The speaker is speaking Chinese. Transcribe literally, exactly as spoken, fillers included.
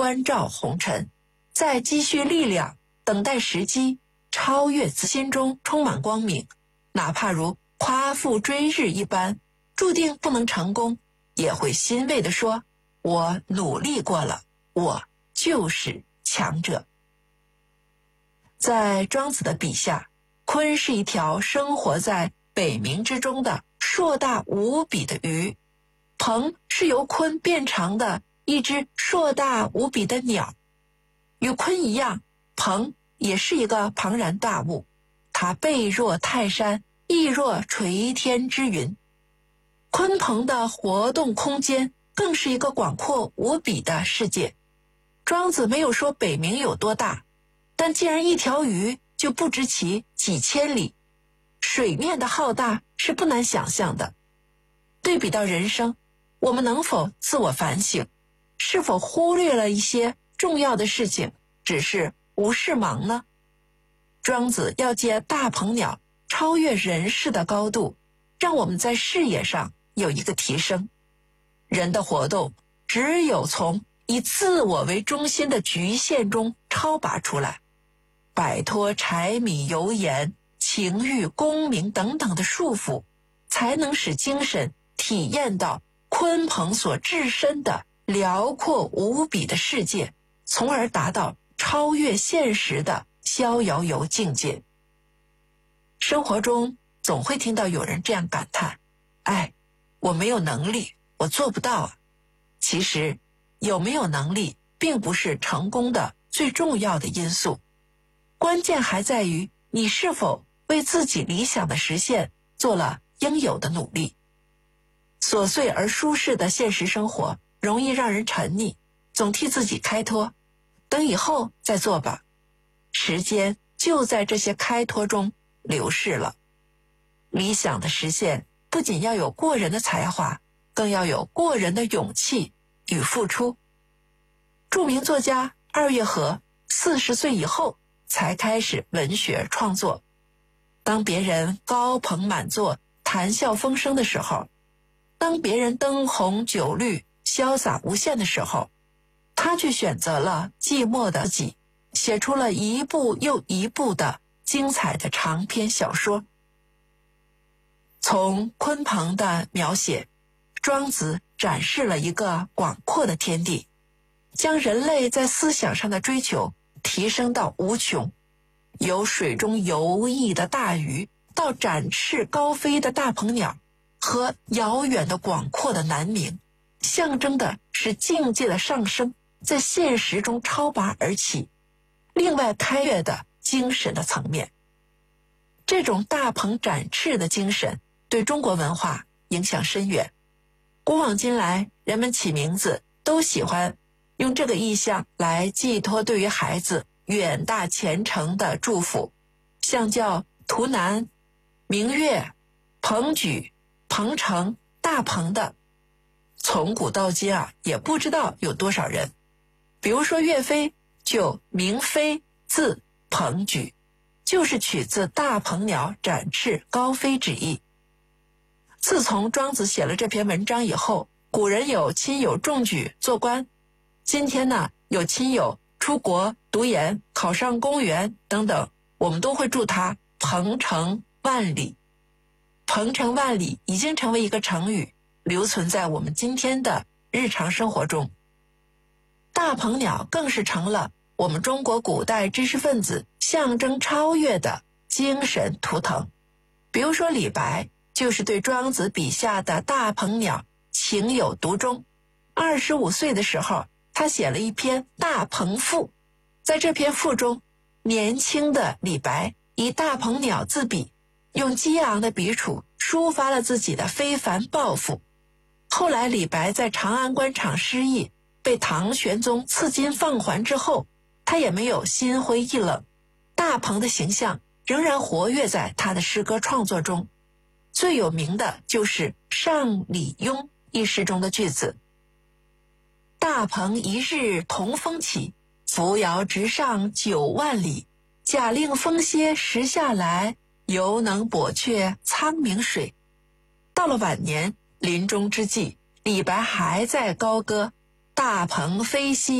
关照红尘，在积蓄力量，等待时机，超越自心中充满光明，哪怕如夸父追日一般，注定不能成功，也会欣慰地说，我努力过了，我就是强者。在庄子的笔下，鲲是一条生活在北冥之中的硕大无比的鱼，鹏是由鲲变成的一只硕大无比的鸟。与鲲一样，鹏也是一个庞然大物，它背若泰山，翼若垂天之云。鲲鹏的活动空间更是一个广阔无比的世界。庄子没有说北冥有多大，但既然一条鱼就不知其几千里，水面的浩大是不难想象的。对比到人生，我们能否自我反省，是否忽略了一些重要的事情，只是无事忙呢？庄子要借大鹏鸟超越人世的高度，让我们在视野上有一个提升。人的活动只有从以自我为中心的局限中超拔出来，摆脱柴米油盐、情欲、功名等等的束缚，才能使精神体验到鲲鹏所置身的辽阔无比的世界，从而达到超越现实的逍遥游境界。生活中总会听到有人这样感叹，哎，我没有能力，我做不到啊。其实有没有能力并不是成功的最重要的因素，关键还在于你是否为自己理想的实现做了应有的努力。琐碎而舒适的现实生活容易让人沉溺，总替自己开脱，等以后再做吧。时间就在这些开脱中流逝了。理想的实现不仅要有过人的才华，更要有过人的勇气与付出。著名作家二月河四十岁以后才开始文学创作。当别人高朋满座、谈笑风生的时候，当别人灯红酒绿、潇洒无限的时候，他却选择了寂寞的自己，写出了一部又一部的精彩的长篇小说。从鲲鹏的描写，庄子展示了一个广阔的天地，将人类在思想上的追求提升到无穷，由水中游弋的大鱼到展翅高飞的大鹏鸟和遥远的广阔的南冥，象征的是境界的上升，在现实中超拔而起，另外开跃的精神的层面。这种大鹏展翅的精神对中国文化影响深远。古往今来，人们起名字都喜欢用这个意象来寄托对于孩子远大前程的祝福，像叫图南、明月、鹏举、鹏程、大鹏的，从古到今啊，也不知道有多少人。比如说岳飞就名飞字鹏举，就是取自大鹏鸟展翅高飞之意。自从庄子写了这篇文章以后，古人有亲友中举做官，今天呢有亲友出国读研、考上公务员等等，我们都会祝他鹏程万里。鹏程万里已经成为一个成语，留存在我们今天的日常生活中。大鹏鸟更是成了我们中国古代知识分子象征超越的精神图腾。比如说李白就是对庄子笔下的大鹏鸟情有独钟。二十五岁的时候，他写了一篇《大鹏赋》。在这篇赋中，年轻的李白以大鹏鸟自比，用激昂的笔触抒发了自己的非凡抱负。后来李白在长安官场失意，被唐玄宗赐金放还之后，他也没有心灰意冷，大鹏的形象仍然活跃在他的诗歌创作中。最有名的就是《上李邕》一诗中的句子：大鹏一日同风起，扶摇直上九万里。假令风歇时下来，犹能簸却苍冥水。到了晚年临终之际，李白还在高歌大鹏飞兮